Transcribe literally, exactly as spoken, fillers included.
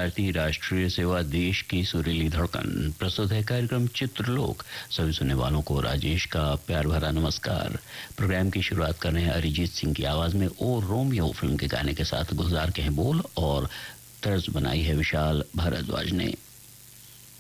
भारतीय राष्ट्रीय सेवा, देश की सुरीली धड़कन। प्रस्तुत है कार्यक्रम चित्रलोक। सभी सुनने वालों को राजेश का प्यार भरा नमस्कार। प्रोग्राम की शुरुआत कर रहे हैं अरिजीत सिंह की आवाज में ओ रोमियो फिल्म के गाने के साथ। गुलजार के हैं बोल और तर्ज बनाई है विशाल भारद्वाज ने।